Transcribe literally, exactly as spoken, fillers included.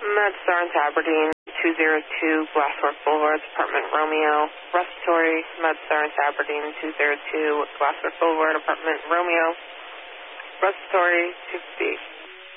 MedStar in Aberdeen, two oh two Glasswork Boulevard, Apartment Romeo. Respiratory, MedStar in Aberdeen, two oh two Glasswork Boulevard, Apartment Romeo. Respiratory, two fifty.